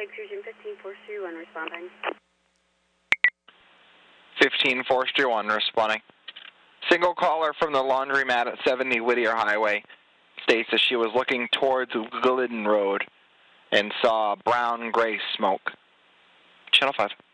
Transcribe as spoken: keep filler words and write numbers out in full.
Fusion fifteen forestry one responding. fifteen forestry one responding. Single caller from the laundromat at seventy Whittier Highway states that she was looking towards Glidden Road and saw brown-gray smoke. Channel five.